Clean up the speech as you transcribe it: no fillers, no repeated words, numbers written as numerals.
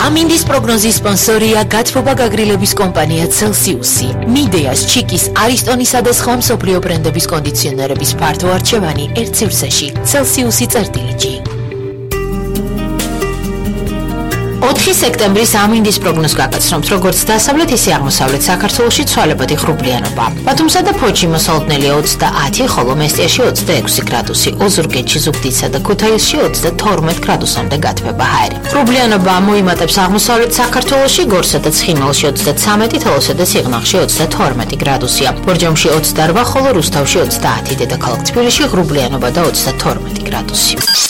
ამინდის პროგნოზის სპონსორია გათბობა გაგრილების კომპანია Celsius-ი. მიდეას, ჩიკის, არისტონისა და სხვა მსოფლიო ბრენდების კონდიციონერების ფართო არჩევანი ერთ სივრცეში. Celsius-ი წერტილი. 4 სექტემბრის ამინდის პროგნოზს გაგაცნობთ, როგორც დასავლეთ, ისე აღმოსავლეთ საქართველოში ცვალებადი ღრუბლიანობა. ბათუმსა და ფოთში მოსალოდნელია 30, ხოლო მესტიაში 26 გრადუსი, ოზურგეთში, ზუგდიდსა და ქუთაისში 32 გრადუსამდე გათბება ჰაერი. ღრუბლიანობა მოიმატებს აღმოსავლეთ საქართველოში, გორსა და ცხინვალში 33, თელავსა და სიღნაღში 32 გრადუსია. ბორჯომში 28, ხოლო რუსთავში 30, დედაქალაქ თბილისში ღრუბლიანობა და 32 გრადუსი.